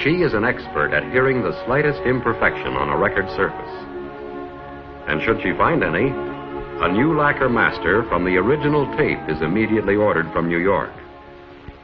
She is an expert at hearing the slightest imperfection on a record surface. And should she find any, a new lacquer master from the original tape is immediately ordered from New York.